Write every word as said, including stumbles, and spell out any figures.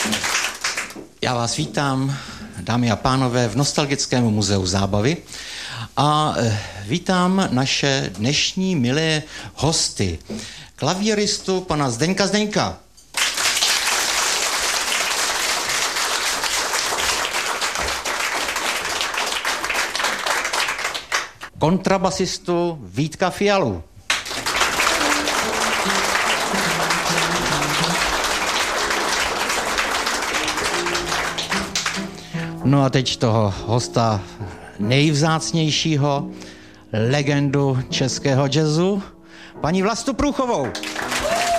Já vás vítám, dámy a pánové, v Nostalgickém muzeu zábavy a vítám naše dnešní milé hosty. Klavíristu pana Zdeňka Zdeňka. Kontrabasistu Vítka Fialu. No a teď toho hosta nejvzácnějšího, legendu českého jazzu, paní Vlastu Průchovou.